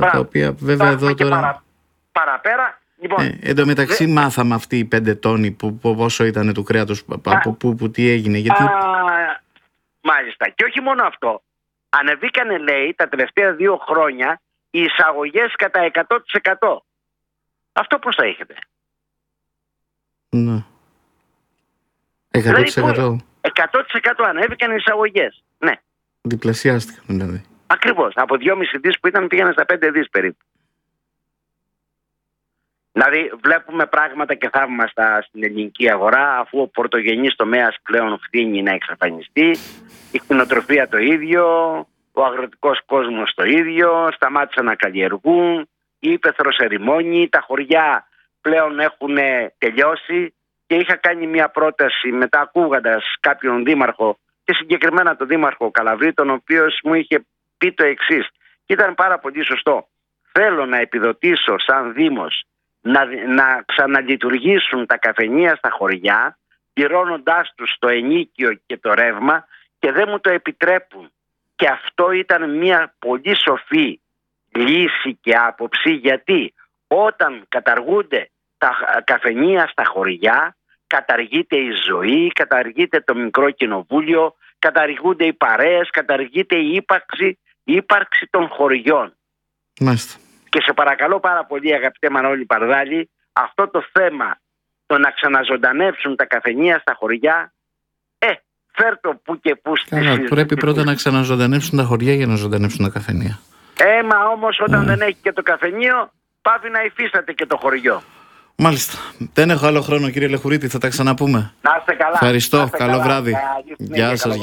τα οποία βέβαια εδώ τώρα... Παραπέρα, λοιπόν... Εν τω μεταξύ μάθαμε αυτοί οι 5 τόνοι πόσο ήταν του κρέατος, από πού, τι έγινε, γιατί... Μάλιστα. Και όχι μόνο αυτό. Ανεβήκανε, λέει, τα τελευταία 2 χρόνια οι εισαγωγές κατά 100%. Αυτό πώς θα έχετε? Ναι. 100%. Δηλαδή, 100% ανέβηκαν οι εισαγωγές. Ναι. Διπλασιάστηκαν δηλαδή. Ακριβώς. Από 2,5 δις που ήταν πήγαινε στα 5 δις περίπου. Δηλαδή βλέπουμε πράγματα και θαύμαστα στην ελληνική αγορά, αφού ο πρωτογενής τομέας πλέον φθήνει να εξαφανιστεί, η κτηνοτροφία το ίδιο, ο αγροτικός κόσμος το ίδιο, σταμάτησαν να καλλιεργούν, η ύπαιθρος ερημώνει, τα χωριά πλέον έχουν τελειώσει. Και είχα κάνει μια πρόταση μετά ακούγοντας κάποιον δήμαρχο και συγκεκριμένα τον δήμαρχο Καλαβρίτων, ο οποίος μου είχε πει το εξής και ήταν πάρα πολύ σωστό. Θέλω να επιδοτήσω σαν Δήμος να ξαναλειτουργήσουν τα καφενεία στα χωριά, πληρώνοντάς τους το ενοίκιο και το ρεύμα, και δεν μου το επιτρέπουν. Και αυτό ήταν μια πολύ σοφή λύση και άποψη, γιατί όταν καταργούνται τα καφενεία στα χωριά, καταργείται η ζωή, καταργείται το μικρό κοινοβούλιο, καταργούνται οι παρέες, καταργείται η ύπαρξη των χωριών. Μάλιστα. Και σε παρακαλώ πάρα πολύ, αγαπητέ Μανώλη Παρδάλη, αυτό το θέμα, το να ξαναζωντανεύσουν τα καφενεία στα χωριά, φέρ' το που και που στη συζήτηση. Πρέπει πρώτα να ξαναζωντανεύσουν τα χωριά για να ζωντανεύσουν τα καφενεία. Μα όμως όταν δεν έχει και το καφενείο, πάβει να υφίσταται και το χωριό. Μάλιστα. Δεν έχω άλλο χρόνο, κύριε Λεχουρίτη, θα τα ξαναπούμε. Να είστε καλά. Ευχαριστώ. Καλό βράδυ. Γεια σας.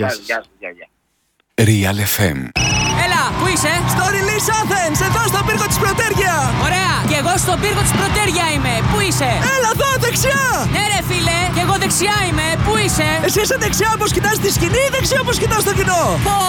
Real FM. Έλα, πού είσαι? Στο Release Athens, εδώ στον πύργο της Πρωτέρια. Ωραία, και εγώ στον πύργο της Πρωτέρια είμαι. Πού είσαι? Έλα εδώ, δεξιά. Ναι ρε φίλε, και εγώ δεξιά είμαι. Πού είσαι? Εσύ είσαι δεξιά όπως κοιτάς τη σκηνή ή δεξιά όπως κοιτάς το κοινό?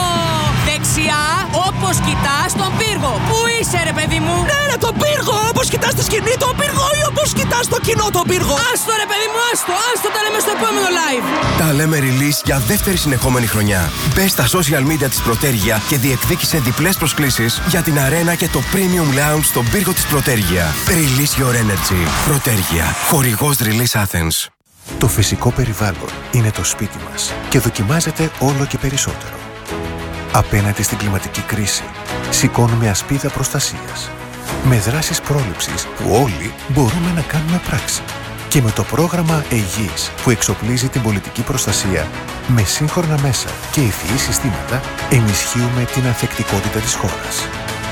Δεξιά όπως κοιτάς τον πύργο. Πού είσαι ρε παιδί μου? Ναι ρε, τον πύργο, όπως κοιτάς τη σκηνή τον πύργο ή όπως κοιτάς το κοινό τον πύργο? Άστο ρε παιδί μου, άστο, τα λέμε στο επόμενο live. Τα λέμε Release για δεύτερη συνεχόμενη χρονιά. Μπες στα social media της Πρωτέρια και διεκδίκησε διπλές προσκλήσεις για την αρένα και το Premium Lounge στον πύργο της Πρωτέρια. Release your energy. Πρωτέρια. Χορηγός Release Athens. Το φυσικό περιβάλλον είναι το σπίτι μας και δοκιμάζεται όλο και περισσότερο. Απέναντι στην κλιματική κρίση, σηκώνουμε ασπίδα προστασίας. Με δράσεις πρόληψης που όλοι μπορούμε να κάνουμε πράξη. Και με το πρόγραμμα Αιγής που εξοπλίζει την πολιτική προστασία με σύγχρονα μέσα και ευφυή συστήματα, ενισχύουμε την ανθεκτικότητα της χώρας.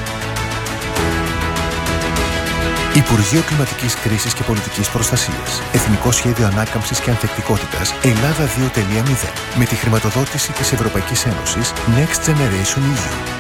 Υπουργείο Κλιματικής Κρίσης και Πολιτικής Προστασίας. Εθνικό Σχέδιο Ανάκαμψης και Ανθεκτικότητας Ελλάδα 2.0 με τη χρηματοδότηση της Ευρωπαϊκής Ένωσης Next Generation EU.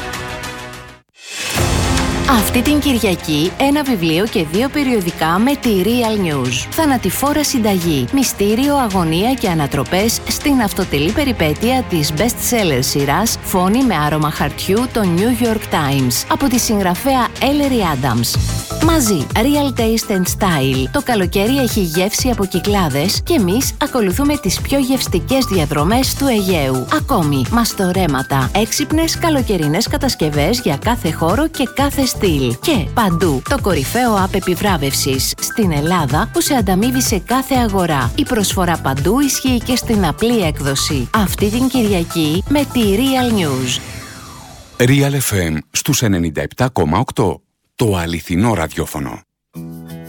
Αυτή την Κυριακή ένα βιβλίο και 2 περιοδικά με τη Real News. Θανατηφόρα συνταγή, μυστήριο, αγωνία και ανατροπές στην αυτοτελή περιπέτεια της best-seller σειράς Φόνη με άρωμα χαρτιού των New York Times από τη συγγραφέα Ellery Adams. Μαζί, Real Taste and Style. Το καλοκαίρι έχει γεύση από Κυκλάδες και εμείς ακολουθούμε τις πιο γευστικές διαδρομές του Αιγαίου. Ακόμη, μαστορέματα, έξυπνες καλοκαιρινές κατασκευές για κάθε χώρο και κάθε στυλ. Και παντού, το κορυφαίο app επιβράβευσης στην Ελλάδα που σε ανταμείβει σε κάθε αγορά. Η προσφορά παντού ισχύει και στην απλή έκδοση. Αυτή την Κυριακή με τη Real News. Real FM στους 97,8. Το αληθινό ραδιόφωνο.